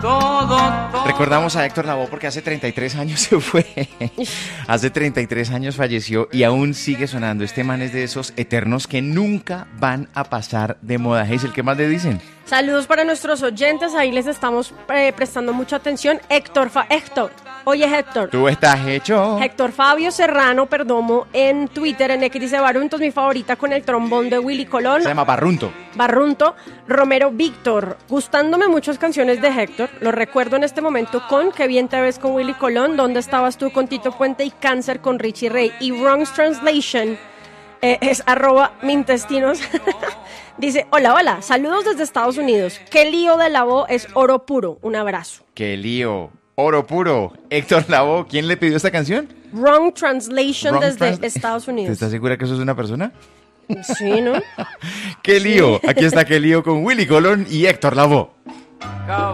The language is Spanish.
Recordamos a Héctor Lavoe porque hace 33 años se fue. Hace 33 años falleció y aún sigue sonando. Este man es de esos eternos que nunca van a pasar de moda. Hazel, ¿qué más le dicen? Saludos para nuestros oyentes, ahí les estamos prestando mucha atención. Héctor, oye Héctor. Tú estás hecho. Héctor Fabio Serrano Perdomo en Twitter, en X dice Barrunto es mi favorita con el trombón de Willy Colón. Se llama Barrunto. Romero Víctor, gustándome muchas canciones de Héctor, lo recuerdo en este momento con Qué bien te ves con Willy Colón, ¿Dónde estabas tú con Tito Puente y Cáncer con Richie Ray? Y Wrong's Translation es @mintestinos. Dice, hola, saludos desde Estados Unidos. Qué lío de Lavoe es oro puro. Un abrazo. Qué lío. Oro puro. Héctor Lavoe, ¿quién le pidió esta canción? Wrong Translation desde Estados Unidos. ¿Estás segura que eso es una persona? Sí, ¿no? Qué lío. Aquí está Qué lío con Willy Colón y Héctor Lavoe.